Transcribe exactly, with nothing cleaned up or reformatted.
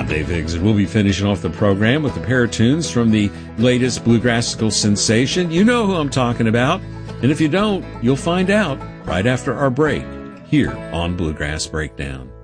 Dave Higgs, and we'll be finishing off the program with a pair of tunes from the latest bluegrassical sensation. You know who I'm talking about, and if you don't, you'll find out right after our break here on Bluegrass Breakdown.